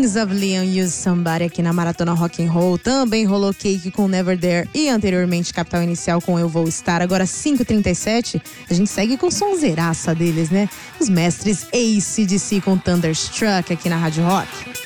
Kings of Leon Use Somebody aqui na Maratona Rock and Roll. Também rolou Cake com Never There e anteriormente Capital Inicial com Eu Vou Estar. Agora 5h37, a gente segue com sonzeiraça deles, né? Os mestres AC/DC com Thunderstruck aqui na Rádio Rock.